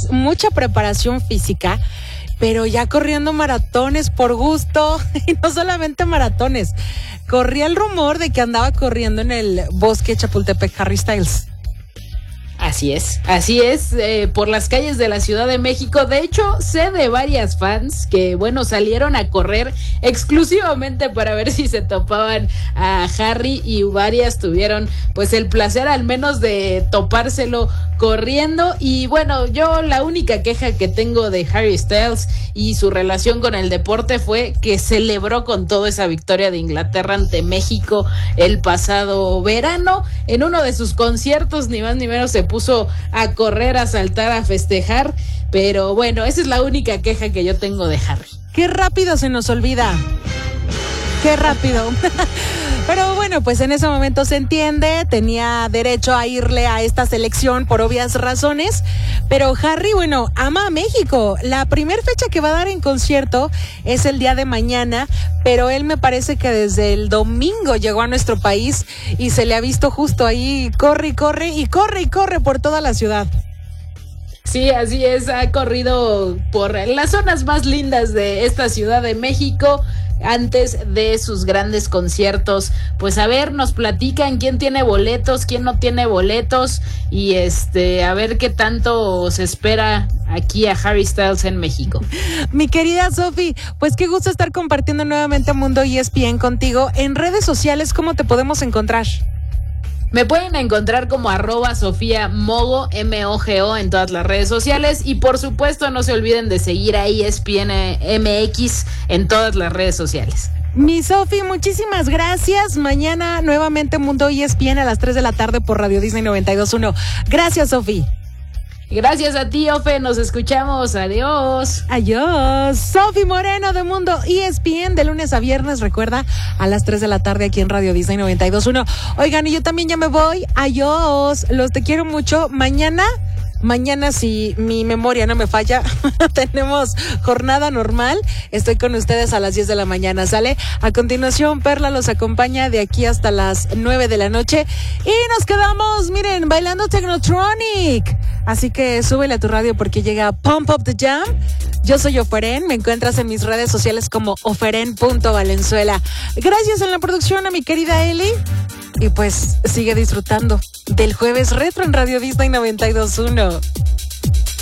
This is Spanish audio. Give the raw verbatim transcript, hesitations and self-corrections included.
mucha preparación física, pero ya corriendo maratones por gusto, y no solamente maratones. Corría el rumor de que andaba corriendo en el bosque Chapultepec Harry Styles. Así es, así es, eh, por las calles de la Ciudad de México. De hecho, sé de varias fans que, bueno, salieron a correr exclusivamente para ver si se topaban a Harry, y varias tuvieron pues el placer al menos de topárselo corriendo. Y bueno, yo la única queja que tengo de Harry Styles y su relación con el deporte fue que celebró con todo esa victoria de Inglaterra ante México el pasado verano. En uno de sus conciertos, ni más ni menos, se puso a correr, a saltar, a festejar. Pero bueno, esa es la única queja que yo tengo de Harry. Qué rápido se nos olvida. Qué rápido. Pero bueno, pues en ese momento se entiende, tenía derecho a irle a esta selección por obvias razones, pero Harry, bueno, ama a México. La primera fecha que va a dar en concierto es el día de mañana, pero él me parece que desde el domingo llegó a nuestro país y se le ha visto justo ahí, corre y corre y corre y corre por toda la ciudad. Sí, así es, ha corrido por las zonas más lindas de esta Ciudad de México antes de sus grandes conciertos. Pues a ver, nos platican quién tiene boletos, quién no tiene boletos, y este, a ver qué tanto se espera aquí a Harry Styles en México. Mi querida Sofi, pues qué gusto estar compartiendo nuevamente Mundo E S P N contigo. En redes sociales, ¿cómo te podemos encontrar? Me pueden encontrar como arroba Sofía Mogo, M O G O, en todas las redes sociales. Y por supuesto, no se olviden de seguir a E S P N M X en todas las redes sociales. Mi Sofi, muchísimas gracias. Mañana nuevamente Mundo E S P N a las tres de la tarde por Radio Disney noventa y dos punto uno. Gracias, Sofi. Gracias a ti, Ofe, nos escuchamos, adiós. Adiós. Sofi Moreno de Mundo E S P N de lunes a viernes, recuerda, a las tres de la tarde aquí en Radio Disney noventa y dos punto uno. Oigan, y yo también ya me voy, adiós, los te quiero mucho. Mañana, mañana si mi memoria no me falla, tenemos jornada normal, estoy con ustedes a las diez de la mañana, ¿sale? A continuación, Perla los acompaña de aquí hasta las nueve de la noche y nos quedamos, miren, bailando Technotronic. Así que súbele a tu radio porque llega Pump Up the Jam. Yo soy Oferen, me encuentras en mis redes sociales como oferen punto valenzuela. Gracias en la producción a mi querida Eli. Y pues sigue disfrutando del Jueves Retro en Radio Disney noventa y dos punto uno.